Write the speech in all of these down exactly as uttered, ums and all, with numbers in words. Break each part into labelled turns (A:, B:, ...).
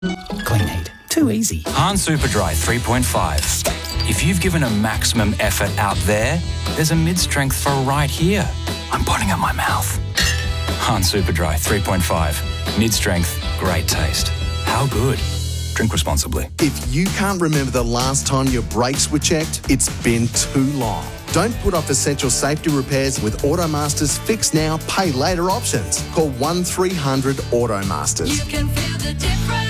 A: Clean heat. Too easy.
B: Hahn Superdry three point five. If you've given a maximum effort out there, there's a mid-strength for right here. I'm putting up my mouth. Hahn Superdry three point five. Mid-strength, great taste. How good? Drink responsibly.
C: If you can't remember the last time your brakes were checked, it's been too long. Don't put off essential safety repairs with Automaster's Fix Now, Pay Later options. Call one three hundred Automasters.
D: You can feel the difference.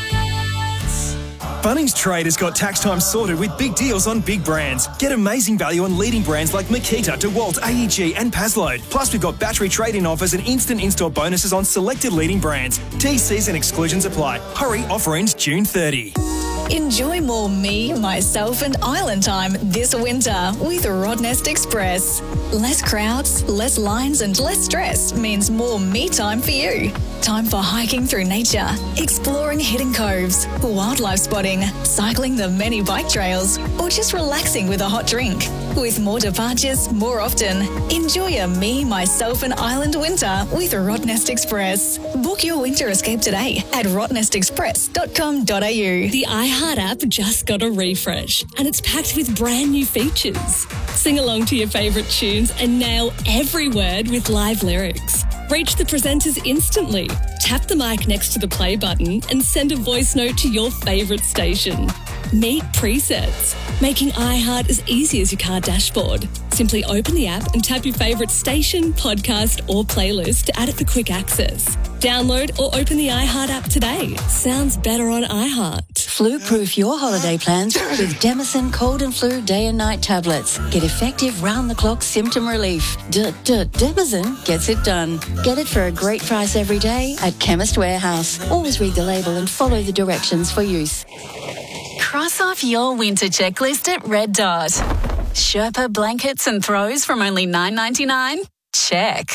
E: Bunnings Trade has got tax time sorted with big deals on big brands. Get amazing value on leading brands like Makita, DeWalt, A E G and Pazload. Plus, we've got battery trade-in offers and instant in-store bonuses on selected leading brands. T Cs and exclusions apply. Hurry, offer ends June thirtieth.
F: Enjoy more me, myself and island time this winter with Rodnest Express. Less crowds, less lines and less stress means more me time for you. Time for hiking through nature, exploring hidden coves, wildlife spotting, cycling the many bike trails, or just relaxing with a hot drink. With more departures more often, enjoy a me, myself and island winter with Rodnest Express. Book your winter escape today at rodnest express dot com dot a u.
G: The iHeart app just got a refresh and it's packed with brand new features. Sing along to your favourite tunes and nail every word with live lyrics. Reach the presenters instantly. Tap the mic next to the play button and send a voice note to your favourite station. Meet presets, making iHeart as easy as your car dashboard. Simply open the app and tap your favourite station, podcast or playlist to add it for quick access. Download or open the iHeart app today. Sounds better on iHeart.
H: Flu-proof your holiday plans with Demison Cold and Flu Day and Night tablets. Get effective round-the-clock symptom relief. D-d-Demison gets it done. Get it for a great price every day at Chemist Warehouse. Always read the label and follow the directions for use.
I: Cross off your winter checklist at Red Dot. Sherpa blankets and throws from only nine ninety-nine? Check.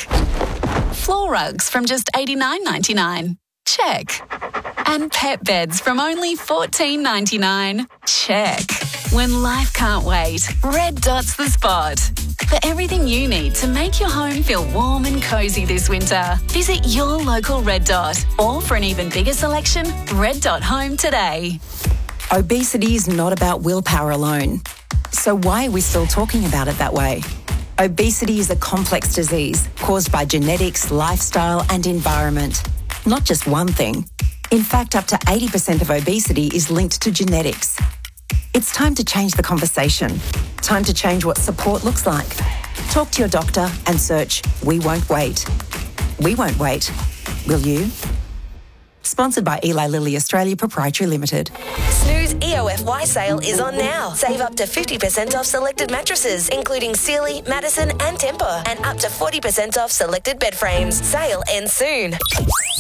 I: Floor rugs from just eighty-nine ninety-nine? Check. And pet beds from only fourteen ninety-nine? Check. When life can't wait, Red Dot's the spot. For everything you need to make your home feel warm and cosy this winter, visit your local Red Dot. Or for an even bigger selection, Red Dot Home today.
J: Obesity is not about willpower alone. So why are we still talking about it that way? Obesity is a complex disease caused by genetics, lifestyle and environment. Not just one thing. In fact, up to eighty percent of obesity is linked to genetics. It's time to change the conversation. Time to change what support looks like. Talk to your doctor and search We Won't Wait. We won't wait. Will you? Sponsored by Eli Lilly Australia Proprietary Limited.
K: Snooze E O F Y sale is on now. Save up to fifty percent off selected mattresses, including Sealy, Madison and Tempur, and up to forty percent off selected bed frames. Sale ends soon.